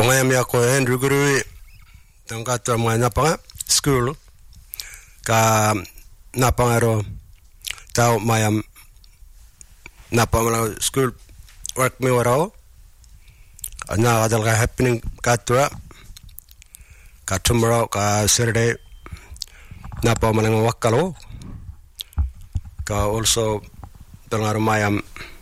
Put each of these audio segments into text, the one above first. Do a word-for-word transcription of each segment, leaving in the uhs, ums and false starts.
Pangayam ako Henry Guru tangkat mga napanga school ka napangaro tao mayam napamala school work mi warao ana kadal ka happening katwa ka tomorrow ka Saturday napamala wakalo ka also tangaro mayam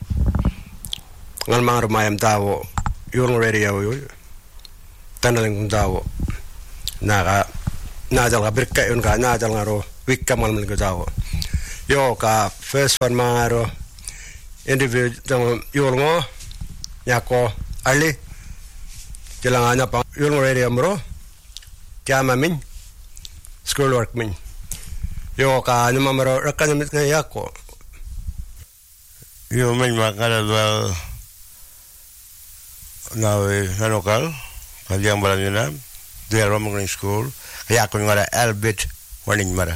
ngal mga mayam tao yung radio yun tanaling tao naka nadal ka birka yun ka nadal nga ro wikka malam ko tao yo ka first one mga ro interview tong yul ngo yako ali tilang ana pa yul radio mo kama min school work min yo ka ano mamaro rakan mit nga yako yo min makala dal nawe na lokal kaliang balanina dia Roman School kaya ako ngara Albert warning mara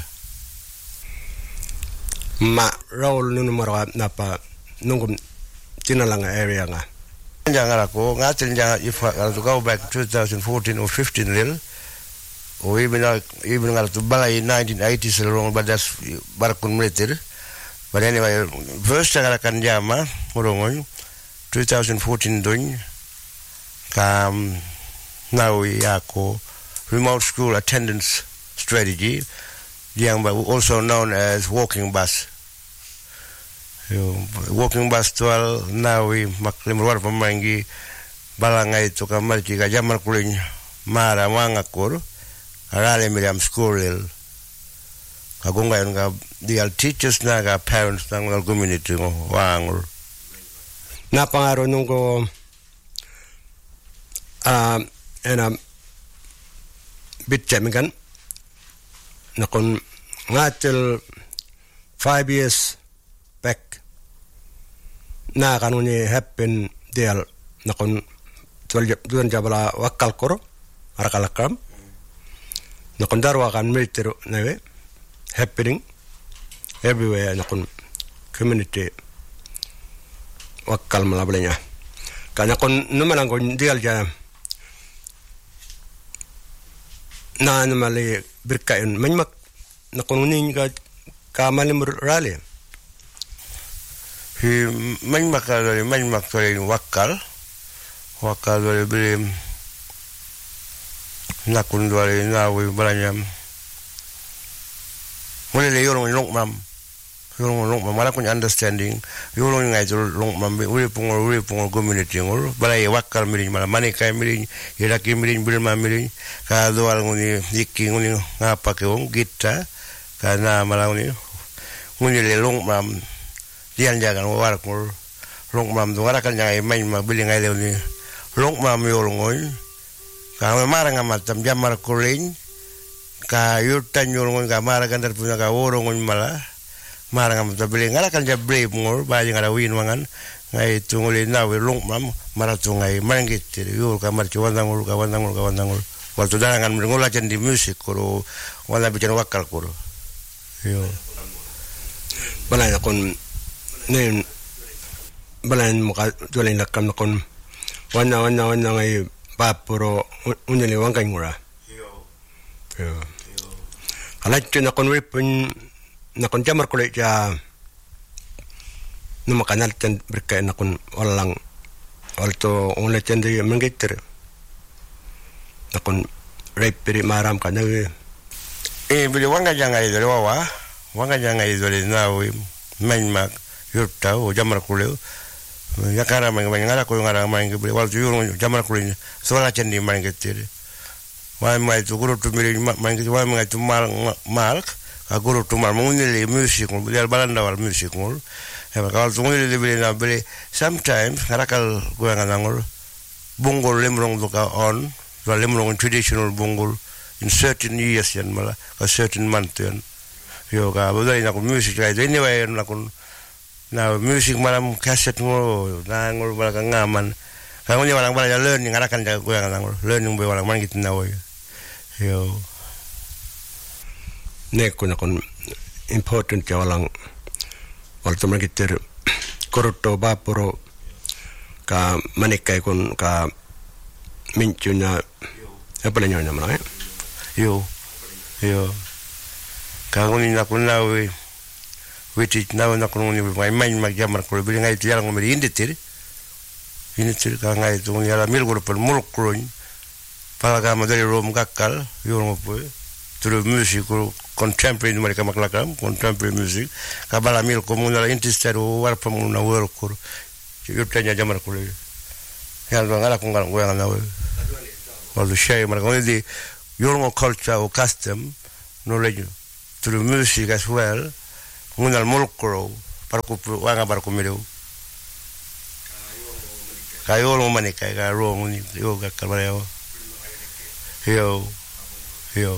ma Raul nunu mara napa nungum tinalang area nga jangan ako ngatin jangan if I to go back twenty fourteen or fifteen lil or even even ngar to balay nineteen eighties long but that's barakun militer but anyway first jangan akan jama morongon twenty fourteen dun kam nawi ako remote school attendance strategy yang also known as walking bus yo walking bus twelve nawi maklim luar pemanggi balangay to kamar jika jamar kuling mara mangakur arale miriam school il kagungayon ka dial teachers na ka parents ng community ngo wangul napangaro nung ko ah and um bit jamigan nakon ngatil five years back na kanuni happen dial nakon tuan jabala wakal koro arakalakam nakon darwa kan military nawe happening everywhere nakon community wakal malablenya kanya kon numalang kon dial jam na namali birkayon manyak na kunin ka kamalim rally hi manyak dali manyak dali wakal wakal dali beli nakun dali nawi balanyam mulai yorong long mam yorong long mam malah kun understanding yorong ngai jol long mam uri pungol uri pungol community ngol balai wakal mirin malah mani kai mirin iraki mirin bil mam mirin ka doal nguni yiki nguni ngapa ke wong kita kana malah nguni nguni le long mam dian jangan war ngol long mam do wara kan jangai main ma bil ngai le ni long mam yorong ngoi ka marang amatam jamar kuling ka yutan yorong ka marang kan terpunya ka worong ngoi malah marang am tabeli ngala kan jabre ngor ba ngara win wangan ngai tunguli na we long mam maratungai mangit yo kamar chuwandang ul kawandang ul kawandang ul waktu dalangan ngola jan di musik koro wala bicara wakal koro yo balay kon nen balay mo ka tulay nakam kon wana wana wana ngai papuro unyali wangkai ngura yo yo halat na kon ripun nakon jamar kulit ja numa kanal ten berkait nakon walang walto onle ten de mengitir nakon repiri maram kana eh beli wanga jangai de wawa wanga jangai de nawi menmak yurta o jamar kulit yakara mang ngara ko ngara mang beli walto yurung jamar kulit sola ten di mengitir wa mai tu guru tu miri mang wa mang tu mal mal aguro tumar mungile music ngul dia balanda wal music ngul heba kal tungile beli na beli sometimes ngarakal gua ngangul bungol lemrong to ka on wal lemrong traditional bungol in certain years yan mala a certain month yan yo ka bodai na ko music kai anyway na kun na music malam cassette ngul na ngul bala ka ngaman ka ngul walang bala learning ngarakan ja gua ngangul learning boy walang mangit na wo yo neko na kon important ya walang walto magiter korto bapuro ka manikai kon ka minchuna apa le nyonya mana yo yo kanguni na kuna we witi na na kuna ni mai mai ma jamar ko bi ngai tiara ngomri inditir inditir ka ngai tu ni ala mil gol per mul kroin para ga madari rom gakkal yo ngo po tru music contemporary ni mereka maklakam contemporary music ka bala mil ko mun ala intistero war pa mun na wor ko yo tanya jamar ko le ya ngala ko ngal ngo ngala we all the share mereka ni yo ngo culture or custom knowledge through music as well ngunal mulkro para ku wanga para ku mireu kayo lo manika ka ro nguni yo ka kalbareo yo yo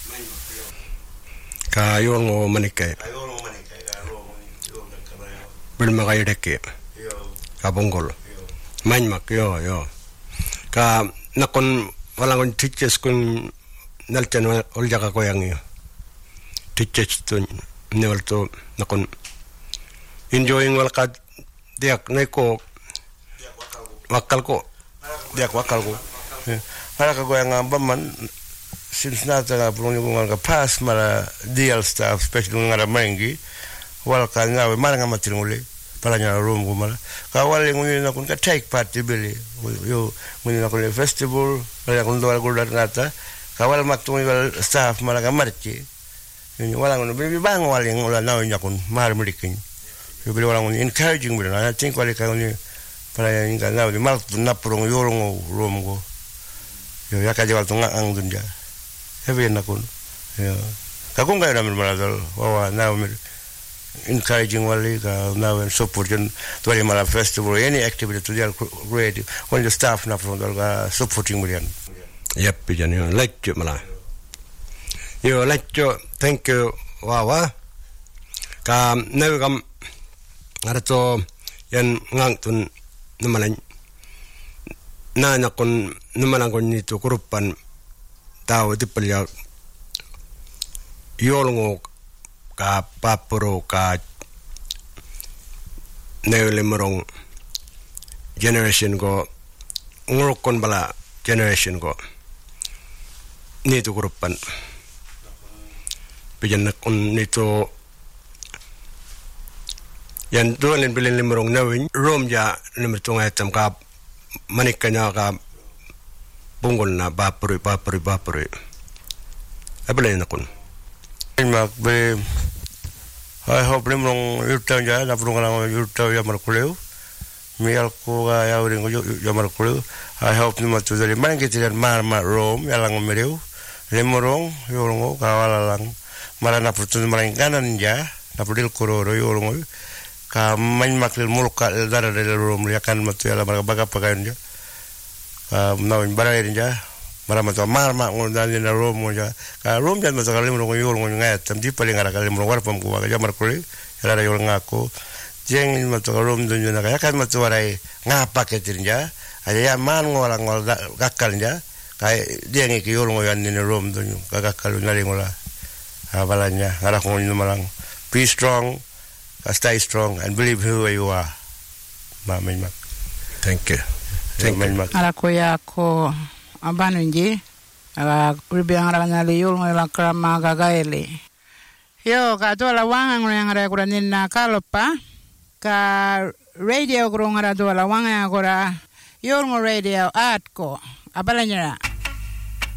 kayo ngo manika kayo lo manika ka ro nguni yo ka kalbareo bilma kayo deke yo ka bongol manmak yo yo ka nakon walang teachers kun nalten ol jaga ko yang yo teachers to newal to nakon enjoying wal kad diak neko wakal ko diak wakal ko para ka go yang ambaman since nata nga pulong yung nga pass mara deal staff especially nga mangi wal ka nga mara nga matirngule para nya room ko mara ka wal yung nga kun ka take part bili yo mun na kun festival para kun do algo nata ka wal matung wal staff mara nga marchi yung wala ngono bi bang wal yung wala na nya kun mar murikin yo bili wala ngono encouraging bili na I think wal ka ngono para yung nga na mal na pulong yorong room ko yo yaka jawal tunga ang dunja heavy na kun yo kakung kayo namin maladol wawa na encouraging wali ka na support yun tuwali mala festival any activity to the creative when the staff na from ka supporting mo yan yep yan yun lecture mala yo lecture thank you wawa ka nawe kam arato yan ngang tun namalan na nakon namalan kon nito kurupan tao di palya yolngo ka papuro ka neulimorong generation ko ngurukon bala generation ko nito kurupan pijan nakon nito yan doon bilin limorong nawin rom ja limitong item ka manikanya ka bungol na bapuri bapuri bapuri abelay na kun mak be I hope limong yurtaw ja na pulong lang yurtaw ya markuleo mial ko ga ya uring ya markuleo I hope ni matu dari man kitiran mar mar rom ya lang mereu limorong yorong ka wala lang marana putun maring kanan ja na pudil kororo yorong ka man maklil mulka dara dari rom ya kan matu ya la baga pagayon ja nawin baray ja marama to marma ngon dan na rom ja ka rom jan mato kalim ro yor ngon ngat tam di paling ara kalim ro warpam ko ga jamar ko era yor ngako jeng mato rom don na ka kan mato warai ngapa ketir ja aya ya man ngola ngol gakkal ja ka dia ngi yor ngon yan ni rom don ka gakkal na ri ngola abalanya ngara ko ni malang be strong stay strong and believe who you are mamen mak thank you thank you ala ko ya ko abanu nje ala ribe ngara ngale yul ngala krama gagaele yo ka to la wanga ngara ngara ninna kalopa ka radio ngara to la wanga ngara yul radio at ko abalanya